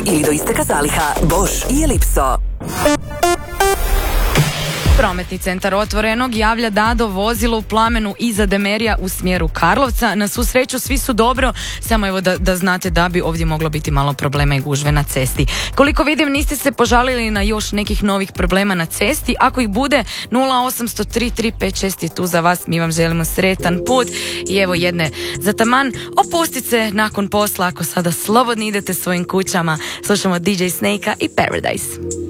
ili do isteka zaliha Bosch i Ellipso. Prometni centar Otvorenog javlja Dado vozilo u plamenu iza Demerija u smjeru Karlovca. Na svu sreću svi su dobro, samo evo da znate da bi ovdje moglo biti malo problema i gužve na cesti. Koliko vidim niste se požalili na još nekih novih problema na cesti. Ako ih bude 0800 3356 je tu za vas, mi vam želimo sretan put i evo jedne za taman opustice nakon posla ako sada slobodni idete svojim kućama. Slušamo DJ Snake-a i Paradise.